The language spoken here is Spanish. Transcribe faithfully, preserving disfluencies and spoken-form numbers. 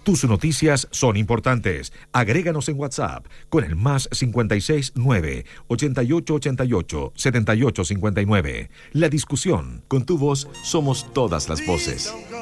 Tus noticias son importantes. Agréganos en WhatsApp con el más cincuenta y seis nueve, ochenta y ocho ochenta y ocho, setenta y ocho cincuenta y nueve. La discusión, con tu voz somos todas las voces.